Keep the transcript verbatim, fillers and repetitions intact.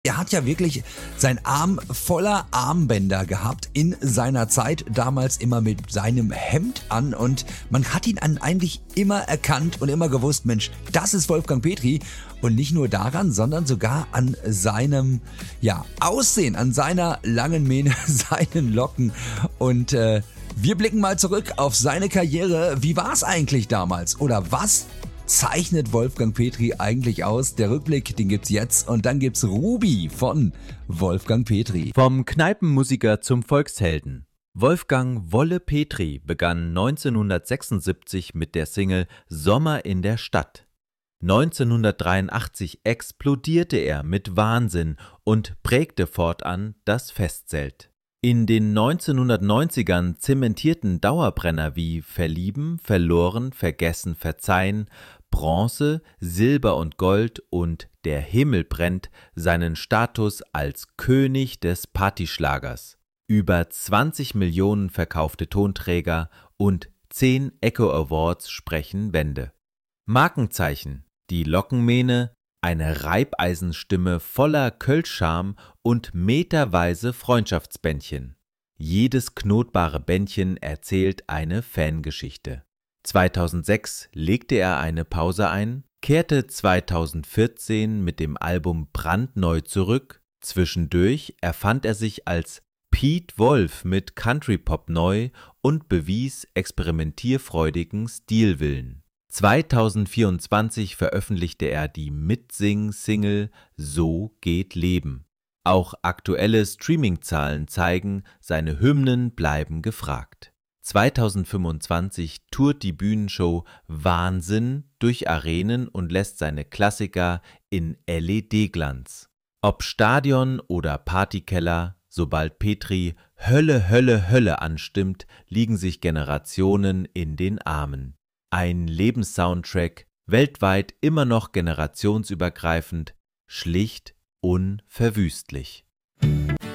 Er hat ja wirklich seinen Arm voller Armbänder gehabt in seiner Zeit, damals immer mit seinem Hemd an, und man hat ihn an eigentlich immer erkannt und immer gewusst, Mensch, das ist Wolfgang Petri, und nicht nur daran, sondern sogar an seinem ja, Aussehen, an seiner langen Mähne, seinen Locken, und äh, wir blicken mal zurück auf seine Karriere. Wie war es eigentlich damals, oder was zeichnet Wolfgang Petri eigentlich aus? Der Rückblick, den gibt's jetzt, und dann gibt's Ruby von Wolfgang Petri. Vom Kneipenmusiker zum Volkshelden. Wolfgang Wolle Petri begann neunzehnhundertsechsundsiebzig mit der Single Sommer in der Stadt. neunzehnhundertdreiundachtzig explodierte er mit Wahnsinn und prägte fortan das Festzelt. In den neunzehnhundertneunzigern zementierten Dauerbrenner wie Verlieben, Verloren, Vergessen, Verzeihen, Bronze, Silber und Gold und Der Himmel brennt seinen Status als König des Partyschlagers. Über zwanzig Millionen verkaufte Tonträger und zehn Echo Awards sprechen Bände. Markenzeichen: die Lockenmähne, eine Reibeisenstimme voller Kölschcharme und meterweise Freundschaftsbändchen. Jedes knotbare Bändchen erzählt eine Fangeschichte. zweitausendsechs legte er eine Pause ein, kehrte zweitausendvierzehn mit dem Album brandneu zurück. Zwischendurch erfand er sich als Piet Wolf mit Countrypop neu und bewies experimentierfreudigen Stilwillen. zweitausendvierundzwanzig veröffentlichte er die Mitsing-Single So geht Leben. Auch aktuelle Streaming-Zahlen zeigen, seine Hymnen bleiben gefragt. zweitausendfünfundzwanzig tourt die Bühnenshow Wahnsinn durch Arenen und lässt seine Klassiker in L E D-Glanz. Ob Stadion oder Partykeller, sobald Petri Hölle, Hölle, Hölle anstimmt, liegen sich Generationen in den Armen. Ein Lebenssoundtrack, weltweit immer noch generationsübergreifend, schlicht, unverwüstlich.